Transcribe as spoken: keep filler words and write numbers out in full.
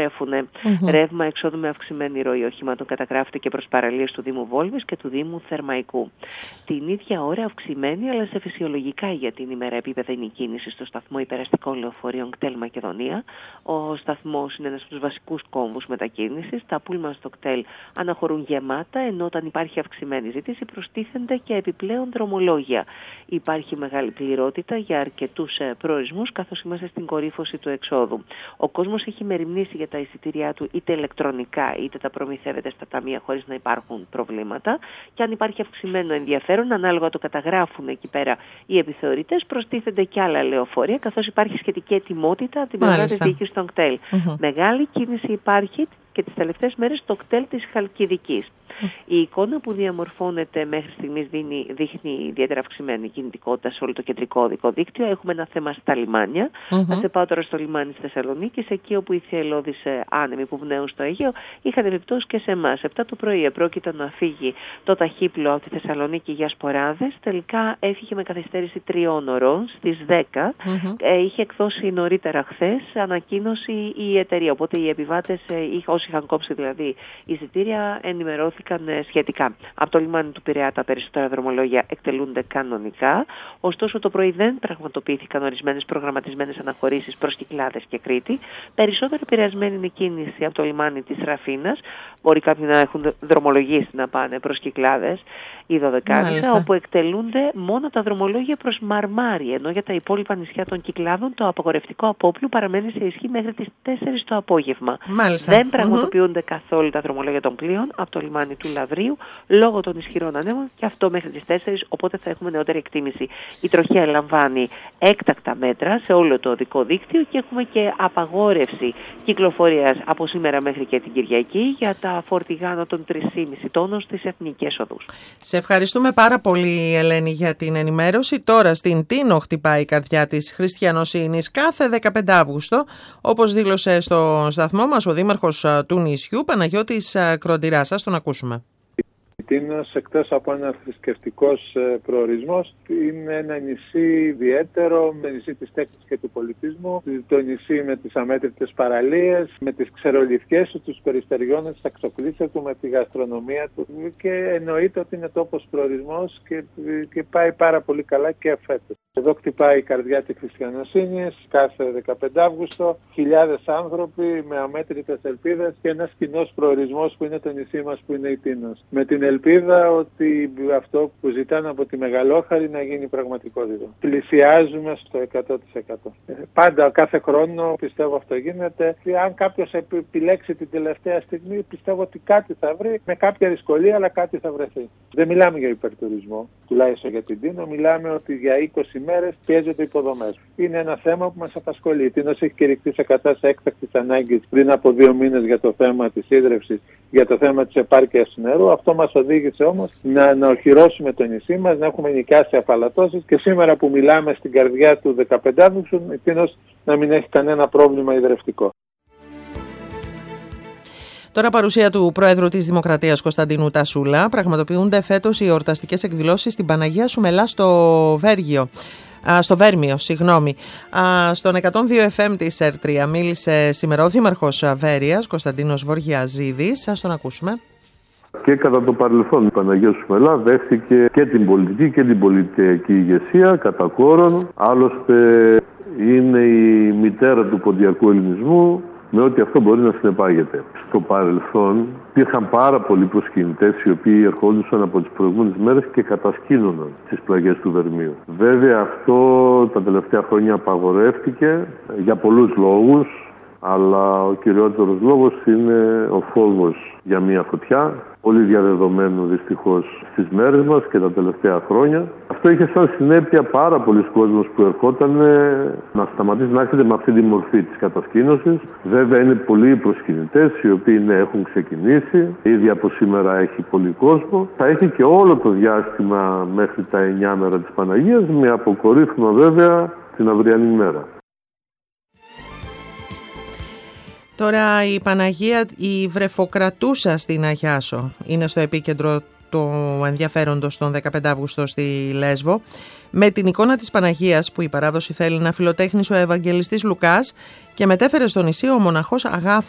καταστρέφουν mm-hmm. ρεύμα εξόδου με αυξημένη ροή οχημάτων καταγράφεται και προς παραλίες του Δήμου Βόλβης και του Δήμου Θερμαϊκού. Την ίδια ώρα αυξημένη αλλά σε φυσιολογικά για την ημέρα επίπεδα είναι η κίνηση στο σταθμό υπεραστικών λεωφορείων ΚΤΕΛ Μακεδονία. Ο σταθμός είναι ένας από τους βασικούς κόμβους μετακίνησης. Τα πούλμαν στο ΚΤΕΛ αναχωρούν γεμάτα, ενώ όταν υπάρχει αυξημένη ζήτηση προστίθενται και επιπλέον δρομολόγια. Υπάρχει μεγάλη πληρότητα για αρκετούς προορισμούς, καθώς είμαστε στην κορύφωση του εξόδου. Ο κόσμος έχει μεριμνήσει για τα εισιτήριά του είτε ηλεκτρονικά είτε τα προμηθεύεται στα ταμεία χωρίς να υπάρχουν προβλήματα. Και αν υπάρχει αυξημένο ενδιαφέρον, ανάλογα το καταγράφουν εκεί πέρα οι επιθεωρητές, προστίθενται και άλλα λεωφορεία, καθώς υπάρχει σχετική ετοιμότητα από την πλευρά της διοίκησης των ΚΤΕΛ. Mm-hmm. Μεγάλη κίνηση υπάρχει και τις τελευταίες μέρες στο κτέλ της Χαλκιδικής. Mm. Η εικόνα που διαμορφώνεται μέχρι στιγμής δίνει, δείχνει ιδιαίτερα αυξημένη κινητικότητα σε όλο το κεντρικό οδικό δίκτυο. Έχουμε ένα θέμα στα λιμάνια. Mm-hmm. Θα σε πάω τώρα στο λιμάνι της Θεσσαλονίκης, εκεί όπου οι θυελλώδεις άνεμοι που πνέουν στο Αίγαιο είχαν επιπτώσει και σε εμάς. Επτά το πρωί επρόκειτο να φύγει το ταχύπλοο από τη Θεσσαλονίκη για Σποράδες. Τελικά έφυγε με καθυστέρηση τριών ωρών στις δέκα. Mm-hmm. Ε, είχε εκδώσει νωρίτερα χθες ανακοίνωση η εταιρεία. Οπότε οι επιβάτες, όσοι είχαν κόψει δηλαδή εισιτήρια, ενημερώθηκαν σχετικά. Από το λιμάνι του Πειραιά τα περισσότερα δρομολόγια εκτελούνται κανονικά. Ωστόσο το πρωί δεν πραγματοποιήθηκαν ορισμένες προγραμματισμένες αναχωρήσεις προς Κυκλάδες και Κρήτη. Περισσότερο επηρεασμένη είναι η κίνηση από το λιμάνι της Ραφίνας. Μπορεί κάποιοι να έχουν δρομολογήσει να πάνε προς Κυκλάδες ή Δωδεκάνησα, όπου εκτελούνται μόνο τα δρομολόγια προς Μαρμάρι, ενώ για τα υπόλοιπα νησιά των Κυκλάδων το απαγορευτικό απόπλου παραμένει σε ισχύ μέχρι τις τέσσερις το απόγευμα. Μάλιστα. Δεν πραγματοποιούνται mm-hmm. καθόλου τα δρομολόγια των πλοίων από το λιμάνι του Λαβρίου λόγω των ισχυρών ανέμων και αυτό μέχρι τις τέσσερις, οπότε θα έχουμε νεότερη εκτίμηση. Η τροχέα λαμβάνει έκτακτα μέτρα σε όλο το οδικό δίκτυο και έχουμε και απαγόρευση κυκλοφορίας από σήμερα μέχρι και την Κυριακή για τα φορτηγά άνω των τρία κόμμα πέντε τόνων στις εθνικές οδούς. Σε ευχαριστούμε πάρα πολύ, Ελένη, για την ενημέρωση. Τώρα στην Τίνο χτυπάει η καρδιά της χριστιανοσύνης κάθε δεκαπέντε Αυγούστου, όπως δήλωσε στο σταθμό μας ο δήμαρχος του νησιού, Παναγιώτης Κροντηράς. Σας τον ακούσουμε. Η Τίνος, εκτός από ένα θρησκευτικός προορισμός, είναι ένα νησί ιδιαίτερο, με νησί της τέχνης και του πολιτισμού, το νησί με τις αμέτρητες παραλίες, με τις ξερολιθιές του, τους περιστεριώνες, τα ξοκλήσια του, με τη γαστρονομία του, και εννοείται ότι είναι τόπος προορισμός και, και πάει πάρα πολύ καλά και φέτος. Εδώ χτυπάει η καρδιά της χριστιανοσύνης κάθε δεκαπέντε Αυγούστου, χιλιάδες άνθρωποι με αμέτρητες ελπίδες και ένας κοινός προορισμός που είναι το νησί μας, που είναι η Τίνος. Με την ελπίδα ότι αυτό που ζητάνε από τη Μεγαλόχαρη να γίνει πραγματικότητα. Πλησιάζουμε στο εκατό τοις εκατό. Πάντα κάθε χρόνο πιστεύω αυτό γίνεται. Και αν κάποιος επιλέξει την τελευταία στιγμή, πιστεύω ότι κάτι θα βρει, με κάποια δυσκολία, αλλά κάτι θα βρεθεί. Δεν μιλάμε για υπερτουρισμό, τουλάχιστον για την Τίνο, μιλάμε ότι για είκοσι μέρες πιέζονται υποδομές. Είναι ένα θέμα που μας απασχολεί. Η Τίνος έχει κηρυχθεί σε κατάσταση έκτακτης ανάγκης πριν από δύο μήνες για το θέμα της ίδρυυσης, για το θέμα της επάρκειας νερού. Αυτό μας οδήγησε όμως να, να οχυρώσουμε το νησί μας, να έχουμε νοικιάσει αφαλατώσεις και σήμερα που μιλάμε στην καρδιά του δεκαπέντε Αυγούστου, η Τίνος να μην έχει κανένα πρόβλημα υδρευτικό. Τώρα, παρουσία του Πρόεδρου της Δημοκρατίας Κωνσταντίνου Τασούλα, πραγματοποιούνται φέτος οι εορταστικές εκδηλώσεις στην Παναγία Σουμελά στο Βέργιο. Α, στο Βέρμιο, συγγνώμη. Α, στον εκατόν δύο εφ εμ της ΕΡΤΡΙΑ μίλησε σήμερα ο Δήμαρχος Βέρειας, Κωνσταντίνος Βοργιαζίδης. Σας τον ακούσουμε. Και κατά το παρελθόν η Παναγία Σουμελά δέχτηκε και την πολιτική και την πολιτική ηγεσία κατά κόρον. Άλλωστε είναι η μητέρα του ποντιακού ελληνισμού, με ό,τι αυτό μπορεί να συνεπάγεται. Στο παρελθόν υπήρχαν πάρα πολλοί προσκυνητές οι οποίοι ερχόντουσαν από τις προηγούμενες μέρες και κατασκήνωναν στις πλαγιές του Βερμίου. Βέβαια αυτό τα τελευταία χρόνια απαγορεύτηκε για πολλούς λόγους, αλλά ο κυριότερος λόγος είναι ο φόβος για μια φωτιά, πολύ διαδεδομένο δυστυχώς στις μέρες μας και τα τελευταία χρόνια. Αυτό είχε σαν συνέπεια πάρα πολλοί κόσμος που ερχόταν να σταματήσει να έρχεται με αυτή τη μορφή της κατασκήνωσης. Βέβαια είναι πολλοί προσκυνητές οι οποίοι ναι, έχουν ξεκινήσει, ήδη από σήμερα έχει πολύ κόσμο. Θα έχει και όλο το διάστημα μέχρι τα εννιά μέρα της Παναγίας, με αποκορύφωμα βέβαια την αυριανή μέρα. Τώρα η Παναγία, η Βρεφοκρατούσα στην Αγιάσο, είναι στο επίκεντρο του ενδιαφέροντος τον δεκαπέντε Αυγούστου στη Λέσβο. Με την εικόνα της Παναγίας που η παράδοση θέλει να φιλοτέχνησε ο Ευαγγελιστής Λουκάς και μετέφερε στο νησί ο μοναχός Αγάθος